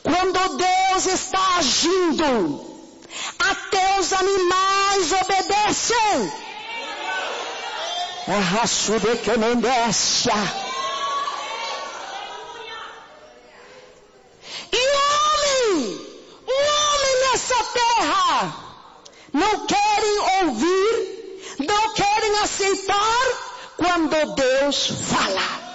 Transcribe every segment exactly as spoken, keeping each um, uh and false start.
Quando Deus está agindo, até os animais obedecem. Arrachude que não desce. E o homem, o homem nessa terra, não querem ouvir, não querem aceitar quando Deus fala.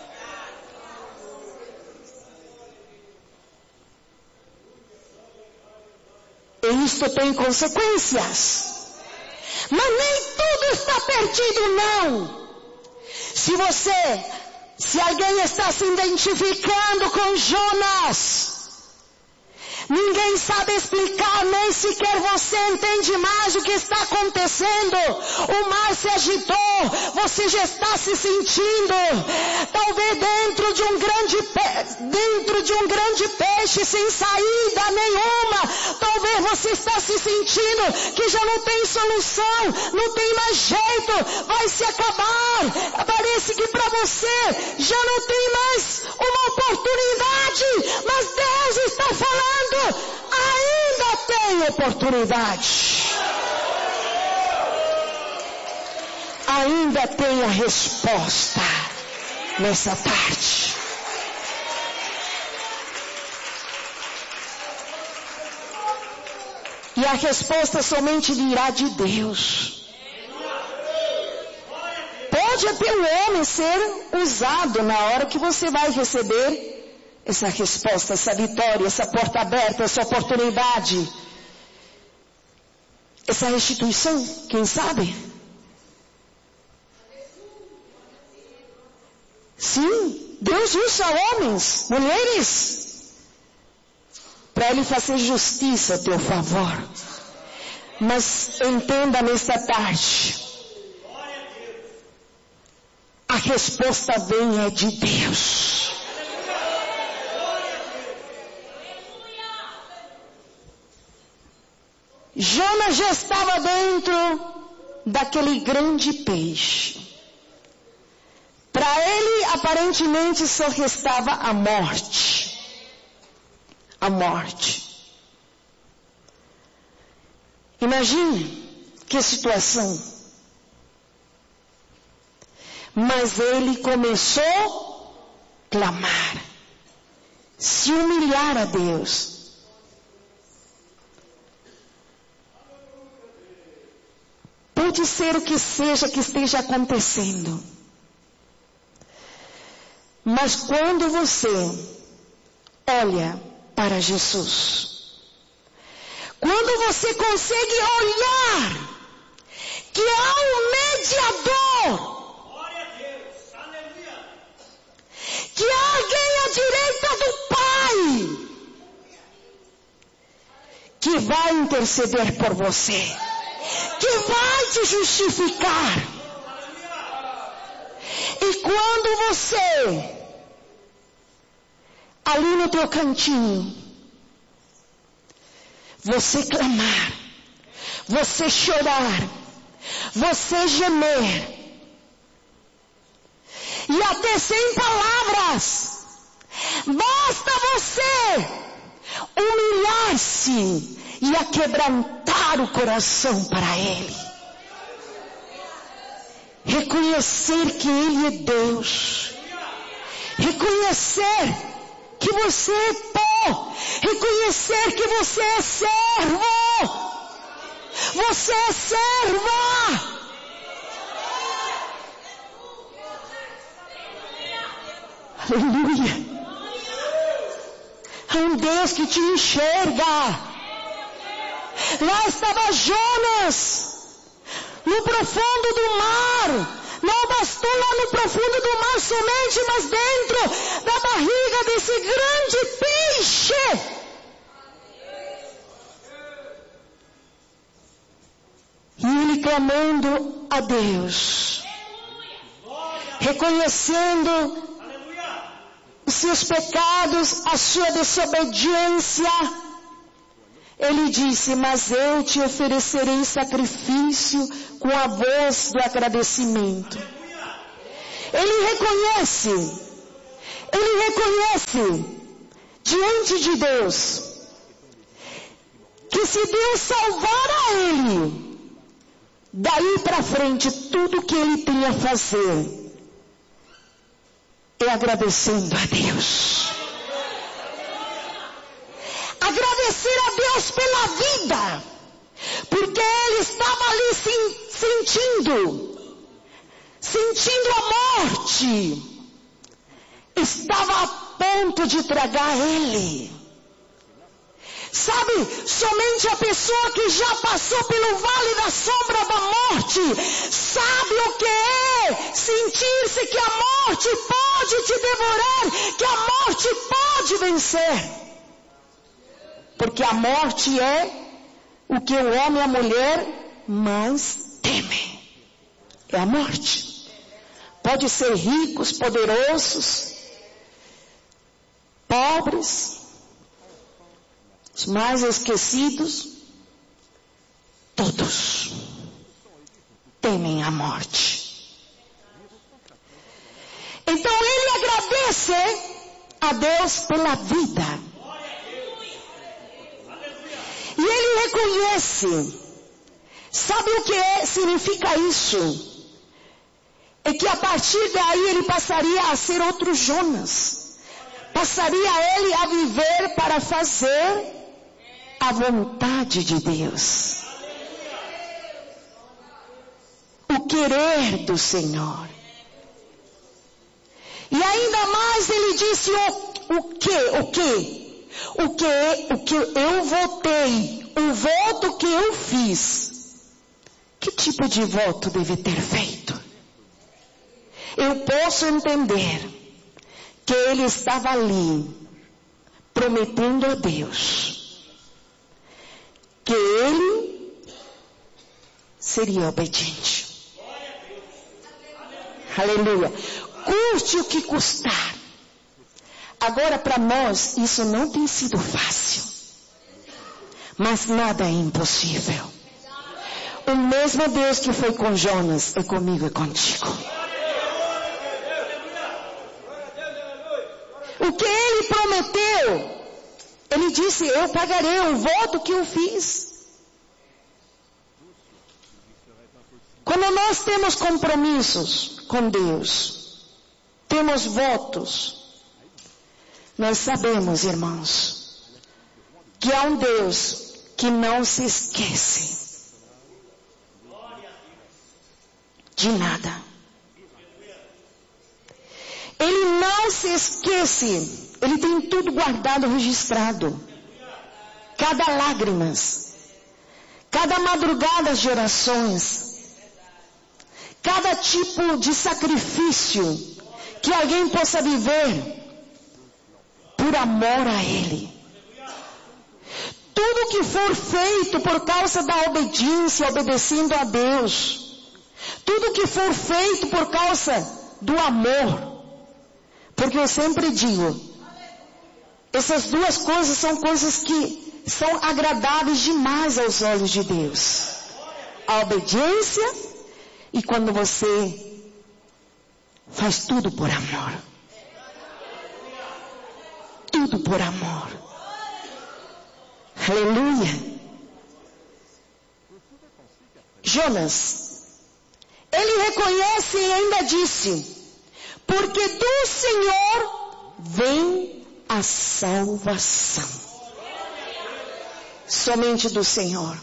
E isto tem consequências. Mas nem tudo está perdido, não. Se você, se alguém está se identificando com Jonas, ninguém sabe explicar, nem sequer você entende mais o que está acontecendo. O mar se agitou, você já está se sentindo, talvez dentro de um grande peixe, dentro de um grande peixe sem saída nenhuma. Talvez você está se sentindo que já não tem solução, não tem mais jeito, vai se acabar. Parece que para você já não tem mais uma oportunidade, mas Deus está falando, ainda tem oportunidade. Ainda tem a resposta nessa tarde. E a resposta somente virá de Deus. Pode até o homem ser usado na hora que você vai receber essa resposta, essa vitória, essa porta aberta, essa oportunidade, essa restituição, quem sabe? Sim, Deus usa homens, mulheres, para Ele fazer justiça a teu favor. Mas entenda nesta tarde, a resposta vem é de Deus. Jonas já estava dentro daquele grande peixe. Para ele, aparentemente, só restava a morte. A morte. Imagine que situação. Mas ele começou a clamar, se humilhar a Deus. Pode ser o que seja que esteja acontecendo. Mas quando você olha para Jesus, quando você consegue olhar que há um mediador, que há alguém à direita do Pai, que vai interceder por você, que vai te justificar. E quando você, ali no teu cantinho, você clamar, você chorar, você gemer, e até sem palavras, basta você humilhar-se e aquebrantar o coração para Ele. Reconhecer que Ele é Deus. Reconhecer que você é pó. Reconhecer que você é servo. Você é serva. Aleluia. Há um Deus que te enxerga. Lá estava Jonas, no profundo do mar. Não bastou lá no profundo do mar somente, mas dentro da barriga desse grande peixe. E ele clamando a Deus, reconhecendo os seus pecados, a sua desobediência. Ele disse, mas eu te oferecerei sacrifício com a voz do agradecimento. Ele reconhece, ele reconhece diante de Deus, que se Deus salvar a ele, daí para frente tudo que ele tem a fazer é agradecendo a Deus. Agradecer a Deus pela vida, porque ele estava ali sentindo, sentindo a morte, estava a ponto de tragar ele. Sabe, somente a pessoa que já passou pelo vale da sombra da morte, sabe o que é sentir-se que a morte pode te devorar, que a morte pode vencer. Porque a morte é o que o homem e a mulher mais temem. É a morte. Pode ser ricos, poderosos, pobres, os mais esquecidos, todos temem a morte. Então ele agradece a Deus pela vida. E ele reconhece, sabe o que é, significa isso? É que a partir daí ele passaria a ser outro Jonas. Passaria ele a viver para fazer a vontade de Deus. O querer do Senhor. E ainda mais ele disse o, o que, o que? O que, o que eu votei, o voto que eu fiz. Que tipo de voto deve ter feito? Eu posso entender que ele estava ali prometendo a Deus que ele seria obediente. Aleluia. Custe o que custar. Agora, para nós, isso não tem sido fácil. Mas nada é impossível. O mesmo Deus que foi com Jonas é comigo e contigo. O que ele prometeu, ele disse, eu pagarei o voto que eu fiz. Quando nós temos compromissos com Deus, temos votos, nós sabemos, irmãos, que há um Deus que não se esquece de nada. Ele não se esquece, ele tem tudo guardado, registrado. Cada lágrima, cada madrugada de orações, cada tipo de sacrifício que alguém possa viver por amor a Ele. Tudo que for feito por causa da obediência, obedecendo a Deus. Tudo que for feito por causa do amor. Porque eu sempre digo, essas duas coisas são coisas que são agradáveis demais aos olhos de Deus. A obediência e quando você faz tudo por amor. Tudo por amor. Aleluia. Jonas, ele reconhece e ainda disse, porque do Senhor vem a salvação. Somente do Senhor.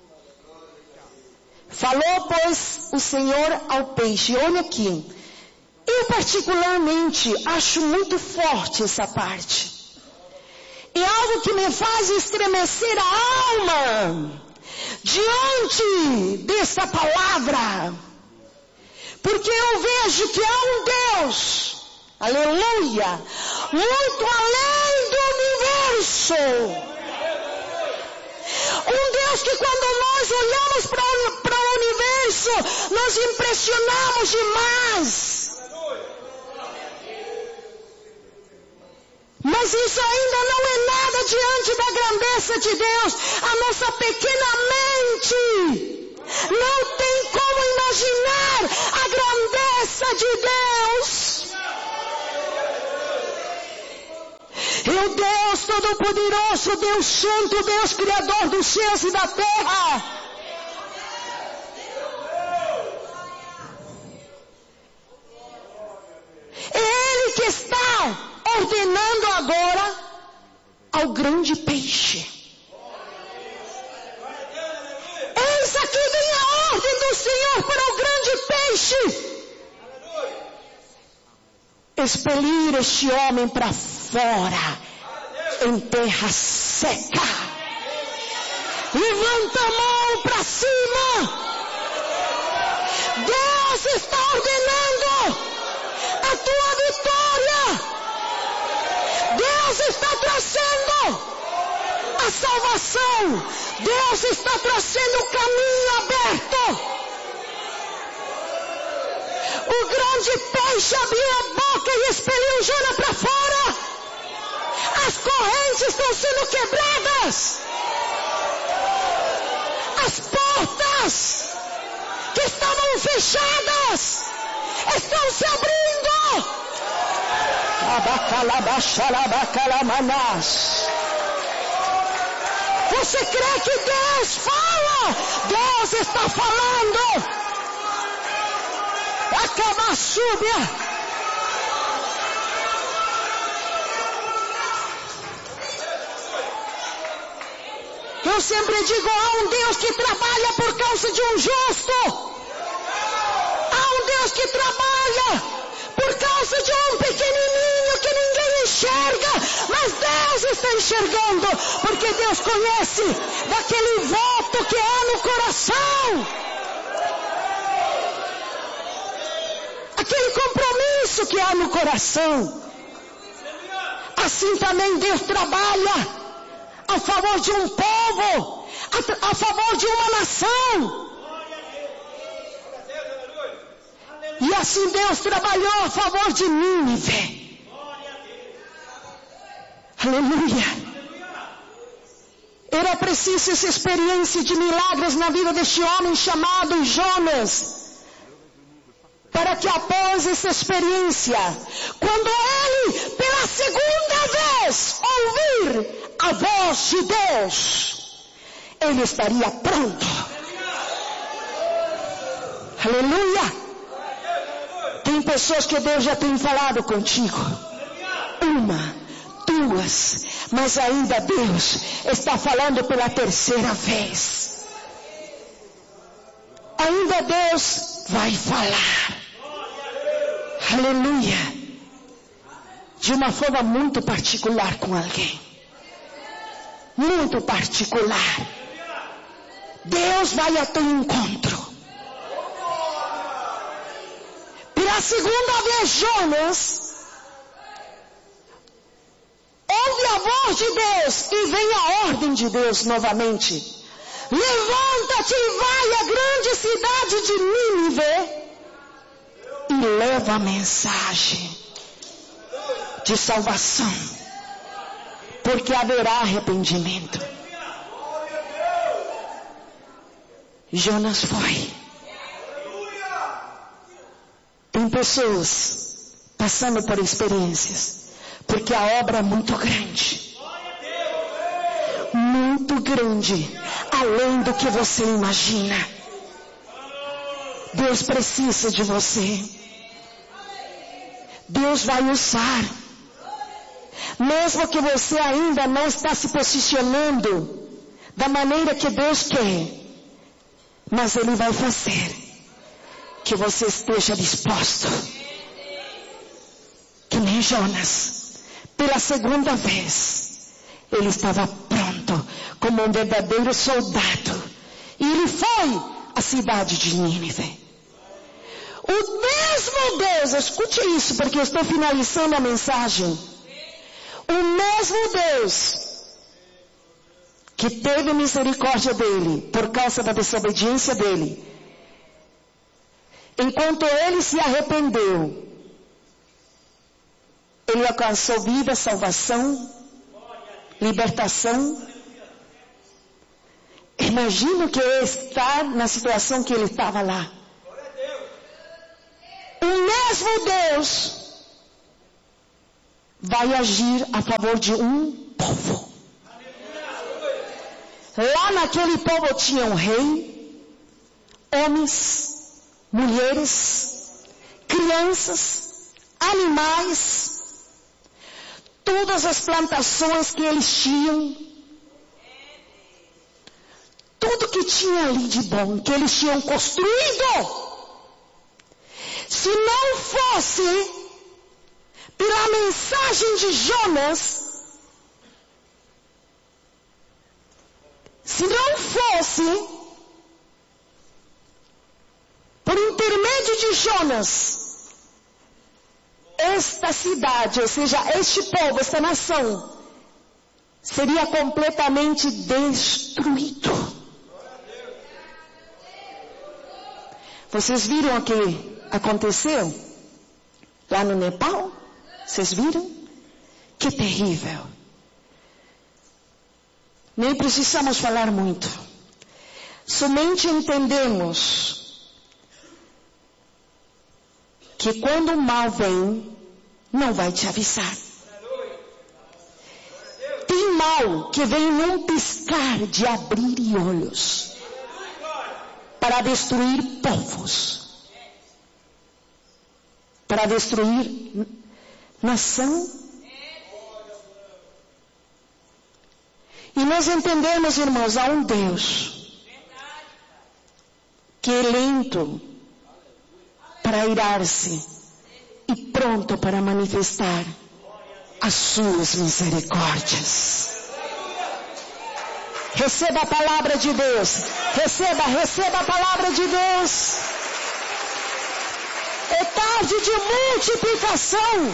Falou, pois, o Senhor ao peixe. Olha aqui. Eu particularmente acho muito forte essa parte. É algo que me faz estremecer a alma diante dessa palavra. Porque eu vejo que há um Deus, aleluia, muito além do universo. Um Deus que quando nós olhamos para o universo, nós impressionamos demais. Mas isso ainda não é nada diante da grandeza de Deus. A nossa pequena mente não tem como imaginar a grandeza de Deus. É o Deus Todo-Poderoso, Deus Santo, Deus Criador dos céus e da terra. É Ele que está ordenando agora ao grande peixe. Eis aqui vem a ordem do Senhor para o grande peixe. Expelir este homem para fora, em terra seca. Levanta a mão para cima. Deus está ordenando a tua vitória. Deus está trazendo a salvação. Deus está trazendo o caminho aberto. O grande peixe abriu a boca e expeliu Jonas para fora. As correntes estão sendo quebradas. As portas que estavam fechadas estão se abrindo. Você crê que Deus fala? Deus está falando. Acaba a súbia. Eu sempre digo, há um Deus que trabalha por causa de um justo. Há um Deus que trabalha por causa de um pequenininho que ninguém enxerga. Mas Deus está enxergando, porque Deus conhece daquele voto que há no coração. Aquele compromisso que há no coração. Assim também Deus trabalha a favor de um povo, a, a favor de uma nação. E assim Deus trabalhou a favor de Nínive. Aleluia. Era preciso essa experiência de milagres na vida deste homem chamado Jonas, para que após essa experiência, quando ele pela segunda vez ouvir a voz de Deus, ele estaria pronto. Aleluia. Tem pessoas que Deus já tem falado contigo. Uma, duas, mas ainda Deus está falando pela terceira vez. Ainda Deus vai falar. Aleluia. De uma forma muito particular com alguém. Muito particular. Deus vai a teu encontro. Pela segunda vez Jonas ouve a voz de Deus e vem a ordem de Deus novamente. Levanta-te e vai à grande cidade de Nínive e leva a mensagem de salvação, porque haverá arrependimento. Jonas foi. Tem pessoas passando por experiências, porque a obra é muito grande. Muito grande, além do que você imagina. Deus precisa de você. Deus vai usar. Mesmo que você ainda não está se posicionando da maneira que Deus quer, mas Ele vai fazer que você esteja disposto. Que nem Jonas, pela segunda vez, ele estava pronto como um verdadeiro soldado. E ele foi à cidade de Nínive. O mesmo Deus, escute isso porque eu estou finalizando a mensagem. O mesmo Deus que teve misericórdia dele por causa da desobediência dele, enquanto ele se arrependeu, ele alcançou vida, salvação, libertação. Imagina o que é estar na situação que ele estava lá. O mesmo Deus vai agir a favor de um povo. Lá naquele povo tinha um rei, homens, mulheres, crianças, animais, todas as plantações que eles tinham, tudo que tinha ali de bom, que eles tinham construído. Se não fosse pela mensagem de Jonas, se não fosse por intermédio de Jonas, esta cidade, ou seja, este povo, esta nação, seria completamente destruído. Vocês viram o que aconteceu lá no Nepal? Vocês viram? Que terrível. Nem precisamos falar muito. Somente entendemos que quando o mal vem, não vai te avisar. Tem mal que vem num piscar de abrir olhos para destruir povos, para destruir nação. E nós entendemos, irmãos, há um Deus que é lento para irar-se e pronto para manifestar as suas misericórdias. Receba a palavra de Deus. Receba, receba a palavra de Deus. É tarde de multiplicação.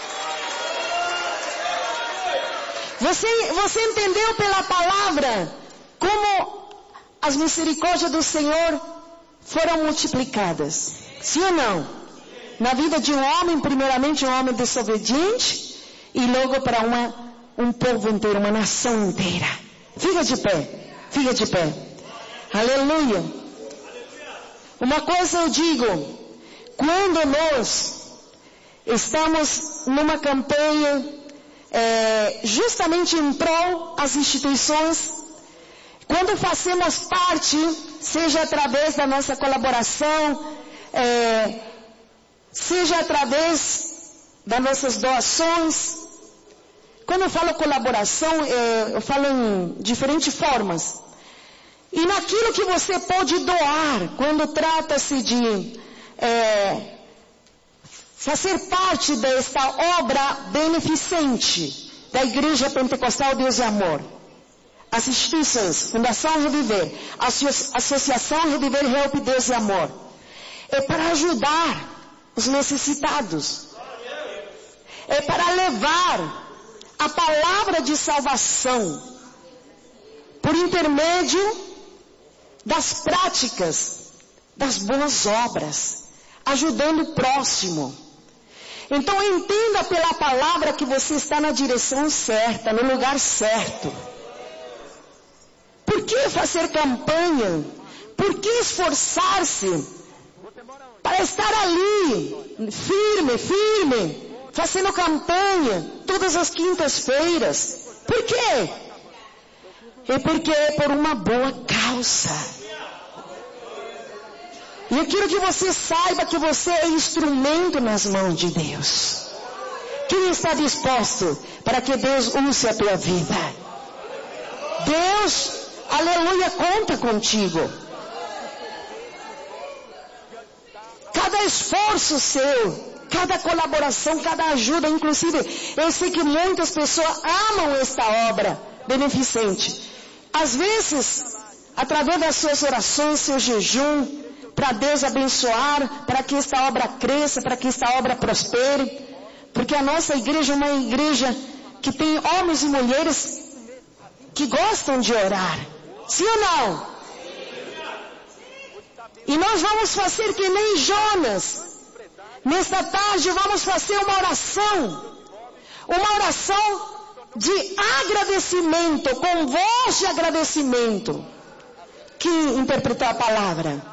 Você, você entendeu pela palavra como as misericórdias do Senhor foram multiplicadas? Sim ou não? Na vida de um homem, primeiramente um homem desobediente, e logo para uma, um povo inteiro, uma nação inteira. Fica de pé, fica de pé. Aleluia. Uma coisa eu digo, quando nós estamos numa campanha é, justamente em prol às instituições, quando fazemos parte, seja através da nossa colaboração, é, seja através das nossas doações. Quando eu falo colaboração, eu falo em diferentes formas. E naquilo que você pode doar, quando trata-se de é, fazer parte desta obra beneficente da Igreja Pentecostal Deus e Amor. As instituições, Fundação Reviver, Associação Reviver Help Deus e Amor. É para ajudar os necessitados. É para levar a palavra de salvação por intermédio das práticas, das boas obras, ajudando o próximo. Então entenda pela palavra que você está na direção certa, no lugar certo. Por que fazer campanha? Por que esforçar-se para estar ali, firme, firme, fazendo campanha todas as quintas-feiras? Por quê? É porque é por uma boa causa. E eu quero que você saiba que você é instrumento nas mãos de Deus. Quem está disposto para que Deus use a tua vida? Deus, aleluia, conta contigo. Cada esforço seu, cada colaboração, cada ajuda, inclusive, eu sei que muitas pessoas amam esta obra beneficente. Às vezes, através das suas orações, seu jejum, para Deus abençoar, para que esta obra cresça, para que esta obra prospere. Porque a nossa igreja é uma igreja que tem homens e mulheres que gostam de orar. Sim ou não? E nós vamos fazer que nem Jonas. Nesta tarde vamos fazer uma oração. Uma oração de agradecimento, com voz de agradecimento. Quem interpretou a palavra?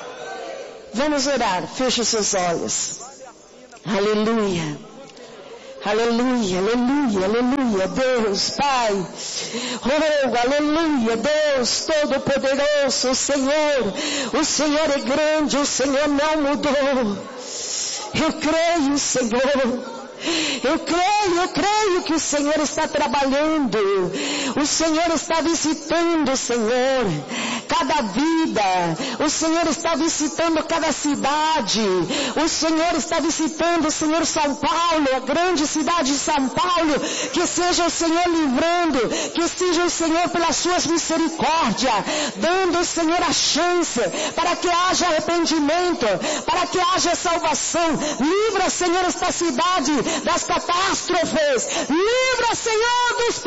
Vamos orar, feche seus olhos. Aleluia. Aleluia, aleluia, aleluia, Deus, Pai, oh, aleluia, Deus Todo-Poderoso, o Senhor, o Senhor é grande, o Senhor não mudou. Eu creio, Senhor. Eu creio, eu creio que o Senhor está trabalhando, o Senhor está visitando, Senhor, cada vida, o Senhor está visitando cada cidade, o Senhor está visitando, Senhor, São Paulo, a grande cidade de São Paulo, que seja o Senhor livrando, que seja o Senhor pelas suas misericórdias, dando, Senhor, a chance para que haja arrependimento, para que haja salvação. Livra, Senhor, esta cidade das catástrofes, livra, Senhor, dos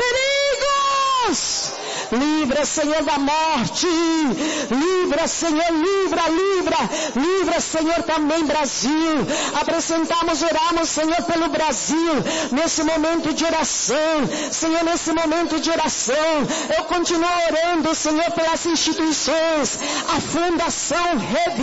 perigos, livra, Senhor, da morte, livra, Senhor, livra, livra, livra, Senhor, também Brasil. Apresentamos, oramos, Senhor, pelo Brasil, nesse momento de oração, Senhor, nesse momento de oração, eu continuo orando, Senhor, pelas instituições, a Fundação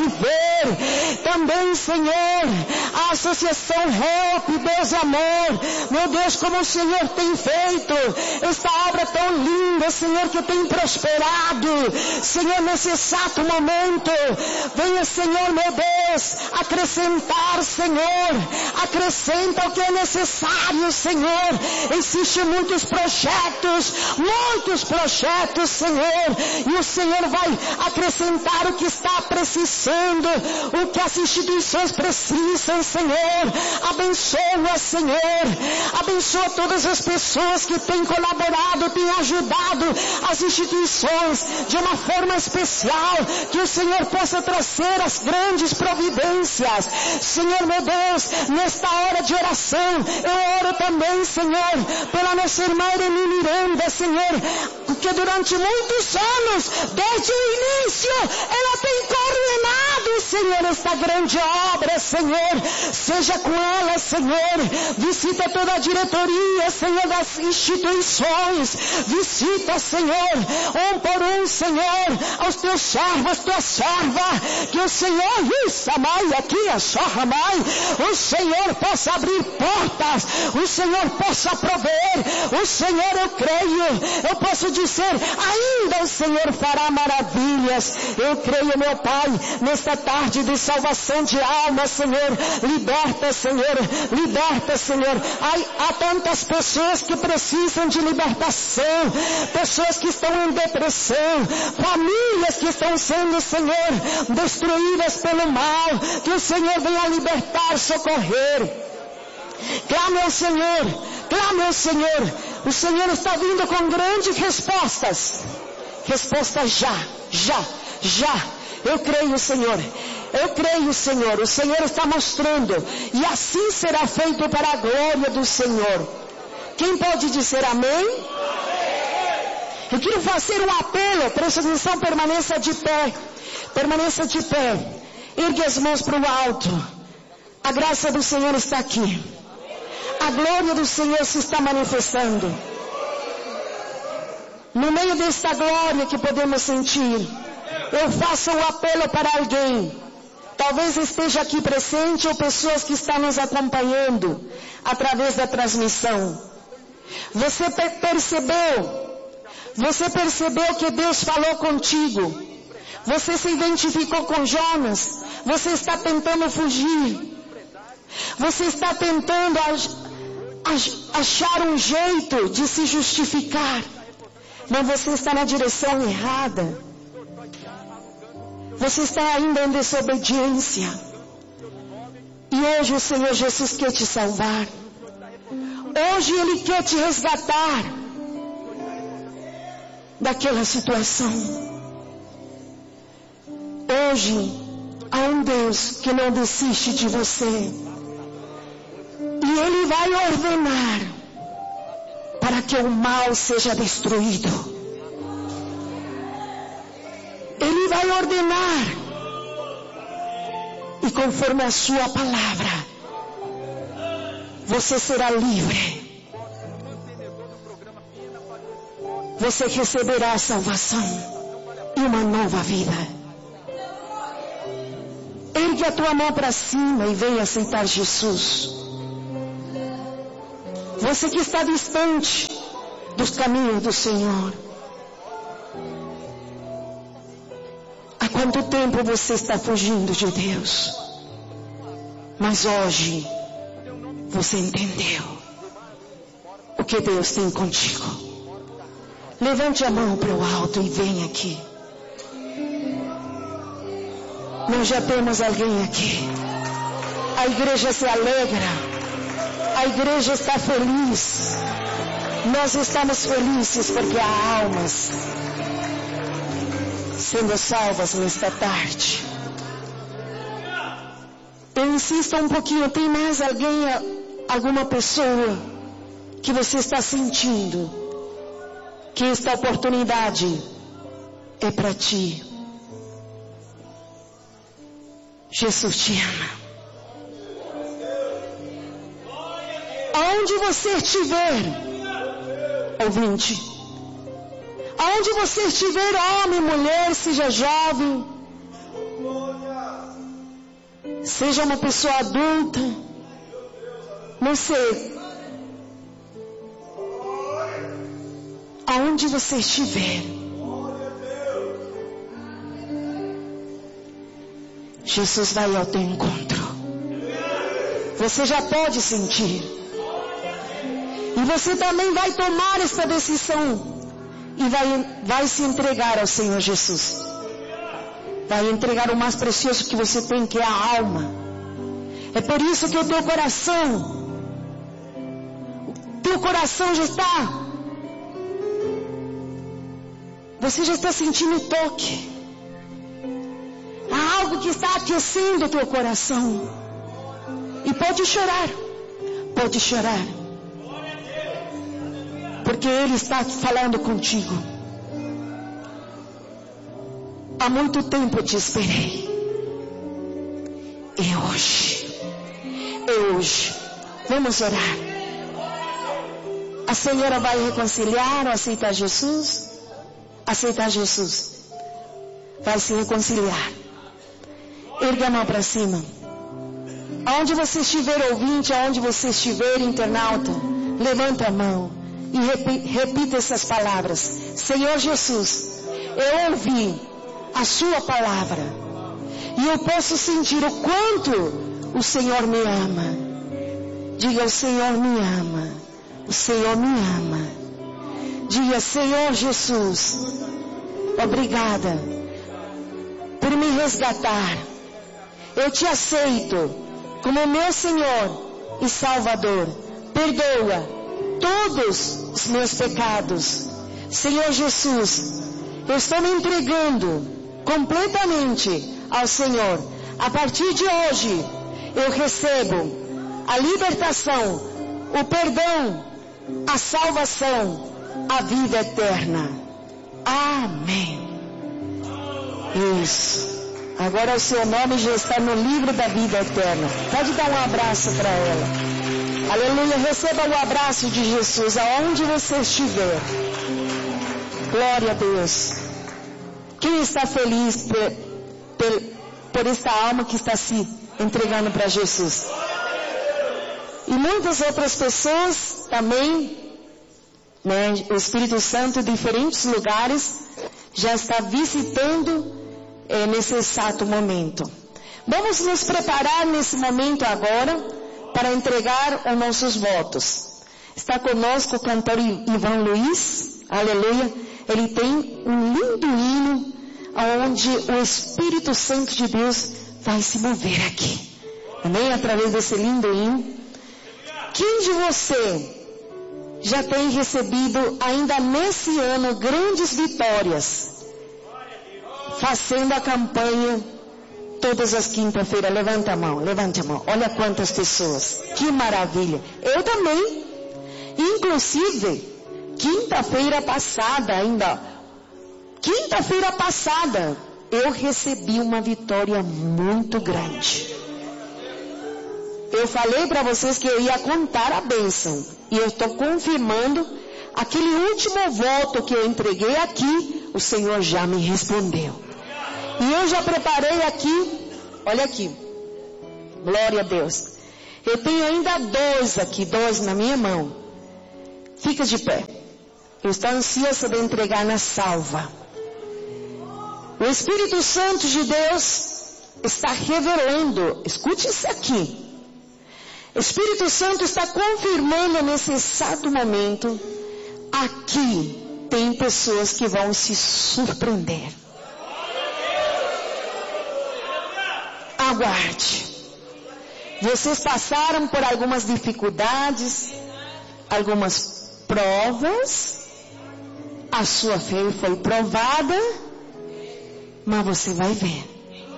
Reviver, também, Senhor, a Associação Help, Deus amor, meu Deus, como o Senhor tem feito esta obra tão linda, Senhor, que tem prosperado, Senhor, nesse exato momento, venha, Senhor, meu Deus, acrescentar, Senhor, acrescenta o que é necessário, Senhor. Existem muitos projetos, muitos projetos, Senhor, e o Senhor vai acrescentar o que está precisando, o que as instituições precisam, Senhor. Abençoa, Senhor, abençoa todas as pessoas que têm colaborado, têm ajudado as instituições de uma forma especial, que o Senhor possa trazer as grandes providências, Senhor, meu Deus, nesta hora de oração, eu oro também, Senhor, pela nossa irmã Irene Miranda, Senhor, que durante muitos anos, desde o início, ela tem coordenado, Senhor, esta grande obra, Senhor, seja com ela, Senhor, visita toda a diretoria, Senhor, das instituições, visita, Senhor, um por um, Senhor, aos teus servos, tua serva, que o Senhor, isso, mãe, aqui, a sua mãe, o Senhor possa abrir portas, o Senhor possa prover, o Senhor, eu creio, eu posso dizer, ainda o Senhor fará maravilhas, eu creio, meu Pai, nesta tarde de salvação de almas, Senhor, liberta, Senhor, liberta, Senhor. Ai, há tantas pessoas que precisam de libertação, pessoas que estão em depressão, famílias que estão sendo, Senhor, destruídas pelo mal, que o Senhor venha libertar, socorrer. Clame ao Senhor, clame ao Senhor, o Senhor está vindo com grandes respostas, respostas já, já, já, eu creio, Senhor, eu creio, Senhor, o Senhor está mostrando, e assim será feito para a glória do Senhor. Quem pode dizer amém? Eu quero fazer um apelo, preste atenção, permaneça de pé, permaneça de pé, ergue as mãos para o alto, a graça do Senhor está aqui, a glória do Senhor se está manifestando, no meio desta glória que podemos sentir, eu faço um apelo para alguém, talvez esteja aqui presente ou pessoas que estão nos acompanhando através da transmissão. Você percebeu, você percebeu que Deus falou contigo, você se identificou com Jonas, você está tentando fugir, você está tentando achar um jeito de se justificar, mas você está na direção errada, você está ainda em desobediência, e hoje o Senhor Jesus quer te salvar, hoje Ele quer te resgatar daquela situação. Hoje há um Deus que não desiste de você, e Ele vai ordenar para que o mal seja destruído. Ele vai ordenar, e conforme a sua palavra, você será livre, você receberá a salvação e uma nova vida. Ergue a tua mão para cima e venha aceitar Jesus. Você que está distante dos caminhos do Senhor. Há quanto tempo você está fugindo de Deus? Mas hoje você entendeu o que Deus tem contigo. Levante a mão para o alto e venha aqui. Nós já temos alguém aqui. A igreja se alegra. A igreja está feliz. Nós estamos felizes porque há almas sendo salvas nesta tarde. Eu insisto um pouquinho. Tem mais alguém, alguma pessoa que você está sentindo que esta oportunidade é para ti? Jesus te ama. Aonde você estiver, ouvinte, aonde você estiver, homem, mulher, seja jovem, seja uma pessoa adulta, não sei, aonde você estiver, Jesus vai ao teu encontro. Você já pode sentir. E você também vai tomar essa decisão. E vai, vai se entregar ao Senhor Jesus. Vai entregar o mais precioso que você tem, que é a alma. É por isso que o teu coração, o teu coração já está, você já está sentindo o toque. Há algo que está aquecendo o teu coração. E pode chorar. Pode chorar. Porque Ele está falando contigo. Há muito tempo eu te esperei. E hoje, e hoje, vamos orar. A senhora vai reconciliar ou aceitar Jesus? Aceitar Jesus. Vai se reconciliar. Erga a mão para cima. Aonde você estiver, ouvinte, aonde você estiver, internauta, levanta a mão e repita essas palavras. Senhor Jesus, eu ouvi a sua palavra e eu posso sentir o quanto o Senhor me ama. Diga: o Senhor me ama. O Senhor me ama. Diga: Senhor Jesus, obrigada por me resgatar. Eu te aceito como meu Senhor e Salvador. Perdoa todos os meus pecados. Senhor Jesus, eu estou me entregando completamente ao Senhor. A partir de hoje, eu recebo a libertação, o perdão, a salvação, a vida eterna. Amém. Isso. Agora o seu nome já está no livro da vida eterna. Pode dar um abraço para ela. Aleluia. Receba o abraço de Jesus aonde você estiver. Glória a Deus. Quem está feliz por, por, por esta alma que está se entregando para Jesus? E muitas outras pessoas também, né, o Espírito Santo, em diferentes lugares, já está visitando é, nesse exato momento. Vamos nos preparar nesse momento agora para entregar os nossos votos. Está conosco o cantor Ivan Luiz, aleluia. Ele tem um lindo hino onde o Espírito Santo de Deus vai se mover aqui. Amém? Através desse lindo hino. Quem de você já tem recebido ainda nesse ano grandes vitórias, fazendo a campanha todas as quinta-feiras? Levanta a mão, levante a mão. Olha quantas pessoas. Que maravilha. Eu também. Inclusive, quinta-feira passada ainda, quinta-feira passada, eu recebi uma vitória muito grande. Eu falei para vocês que eu ia contar a bênção. E eu estou confirmando, aquele último voto que eu entreguei aqui, o Senhor já me respondeu. E eu já preparei aqui, olha aqui, glória a Deus. Eu tenho ainda dois aqui, dois na minha mão. Fica de pé. Eu estou ansiosa de entregar na salva. O Espírito Santo de Deus está revelando, escute isso aqui. O Espírito Santo está confirmando nesse exato momento, aqui tem pessoas que vão se surpreender. Aguarde. Vocês passaram por algumas dificuldades, algumas provas, a sua fé foi provada, mas você vai ver.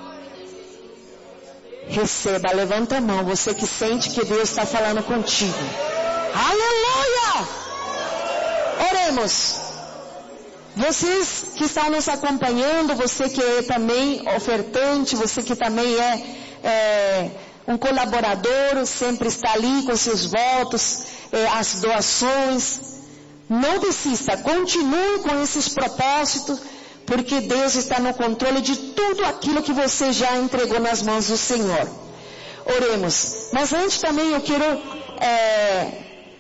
Receba, levanta a mão, você que sente que Deus está falando contigo. Aleluia! Oremos. Vocês que estão nos acompanhando, você que é também ofertante, você que também é, é um colaborador, sempre está ali com seus votos, é, as doações. Não desista, continue com esses propósitos, porque Deus está no controle de tudo aquilo que você já entregou nas mãos do Senhor. Oremos. Mas antes também eu quero é,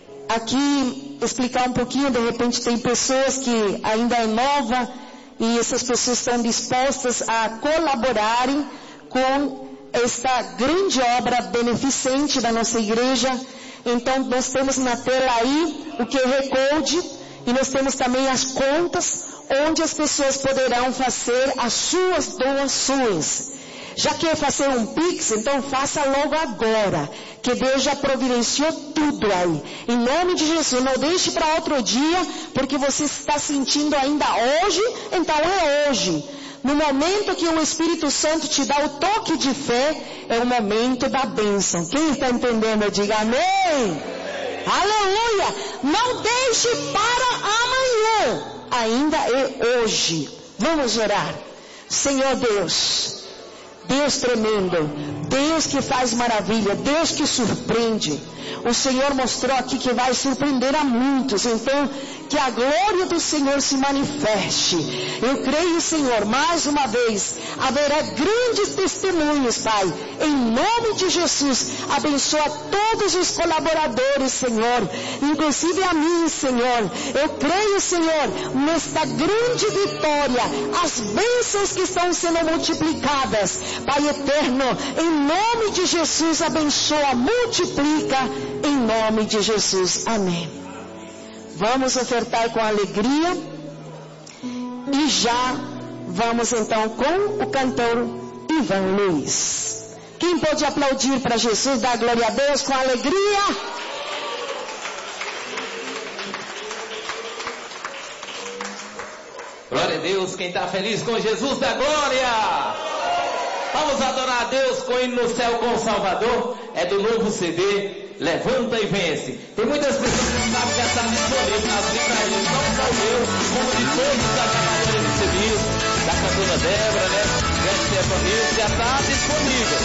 aqui explicar um pouquinho. De repente tem pessoas que ainda é nova e essas pessoas estão dispostas a colaborarem com esta grande obra beneficente da nossa igreja. Então nós temos na tela aí o Q R Code e nós temos também as contas onde as pessoas poderão fazer as suas doações. Já quer fazer um Pix? Então faça logo agora, que Deus já providenciou tudo aí. Em nome de Jesus, não deixe para outro dia, porque você está sentindo ainda hoje, então é hoje. No momento que o Espírito Santo te dá o toque de fé, é o momento da bênção. Quem está entendendo, diga amém. Aleluia! Não deixe para amanhã. Ainda é hoje. Vamos orar. Senhor Deus, Deus tremendo, Deus que faz maravilha, Deus que surpreende. O Senhor mostrou aqui que vai surpreender a muitos. Então, que a glória do Senhor se manifeste. Eu creio, Senhor, mais uma vez, haverá grandes testemunhos, Pai. Em nome de Jesus, abençoa todos os colaboradores, Senhor. Inclusive a mim, Senhor. Eu creio, Senhor, nesta grande vitória. As bênçãos que estão sendo multiplicadas. Pai eterno, em nome de Jesus, abençoa, multiplica. Em nome de Jesus. Amém. Vamos ofertar com alegria. E já vamos então com o cantor Ivan Luiz. Quem pode aplaudir para Jesus, dar glória a Deus com alegria? Glória a Deus, quem está feliz com Jesus da glória. Vamos adorar a Deus com o hino no céu com o Salvador. É do novo C D. Levanta e vence. Tem muitas pessoas que sabem que já está disponível nas livrarias, não só o meu, como de todos os acabadores recebidos, da cantora Débora.